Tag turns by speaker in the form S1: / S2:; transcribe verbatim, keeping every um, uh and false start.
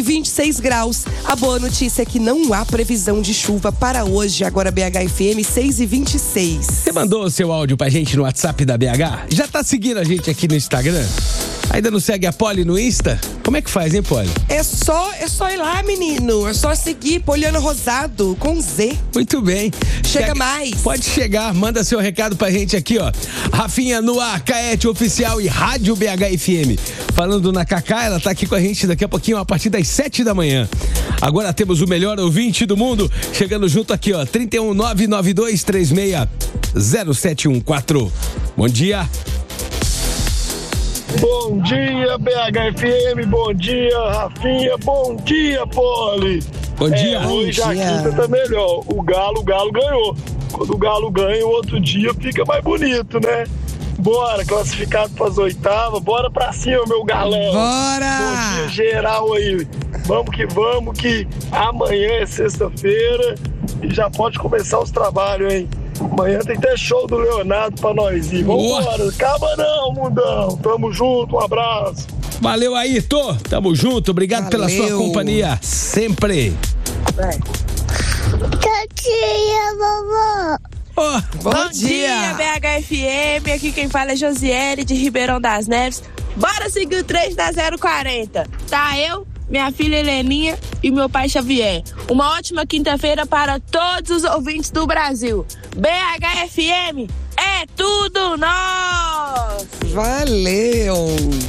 S1: vinte e seis graus. A boa notícia é que não há previsão de chuva para hoje. Agora B H F M seis e vinte e seis.
S2: Você mandou o seu áudio pra gente no WhatsApp da B H? Já tá seguindo a gente aqui no Instagram? Ainda não segue a Poli no Insta? Como é que faz, hein, Poli?
S1: É só, é só ir lá, menino. É só seguir Poliano Rosado, com Z.
S2: Muito bem.
S1: Chega
S2: Chega
S1: mais.
S2: Pode chegar, manda seu recado pra gente aqui, ó. Rafinha no ar, Caete Oficial e Rádio B H F M. Falando na Cacá, ela tá aqui com a gente daqui a pouquinho, a partir das sete da manhã. Agora temos o melhor ouvinte do mundo, chegando junto aqui, ó. trinta e um, nove nove dois três seis zero sete um quatro. Bom dia.
S3: Bom dia, B H F M, bom dia, Rafinha, bom dia, Poli.
S2: Bom dia.
S3: É, hoje
S1: Bom
S3: a
S1: dia.
S3: quinta tá melhor. O Galo, o Galo ganhou. Quando o Galo ganha, o outro dia fica mais bonito, né? Bora, classificado pras oitavas, bora pra cima, meu galão.
S1: Bora!
S3: Bom dia geral aí. Vamos que vamos, que amanhã é sexta-feira e já pode começar os trabalhos, hein? Amanhã tem até show do Leonardo pra nós ir. Vambora, acaba não, mundão. Tamo junto, um abraço.
S2: Valeu aí, Tô. Tamo junto, obrigado
S1: Valeu.
S2: pela sua companhia. Sempre.
S4: Bom dia, vovó.
S2: Oh,
S1: Bom,
S5: Bom
S1: dia.
S5: dia, B H F M. Aqui quem fala é Josiele de Ribeirão das Neves. Bora seguir o três da zero quarenta. Tá eu, minha filha Heleninha e meu pai Xavier. Uma ótima quinta-feira para todos os ouvintes do Brasil. B H F M é tudo nós!
S1: Valeu!